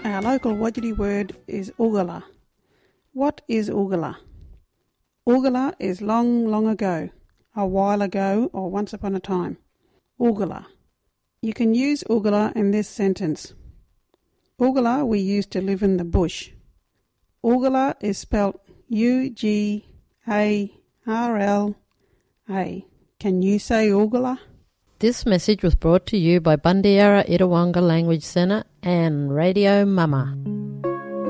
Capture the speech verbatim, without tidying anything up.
Our local Wajiri word is Ugala. What is Ugala? Ugala is long, long ago, a while ago or once upon a time. Ugala. You can use Ugala in this sentence. Ugala we used to live in the bush. Ugala is spelt U G A R L A. Can you say Ugala? This message was brought to you by Bundiera Itawanga Language Centre and Radio Mama.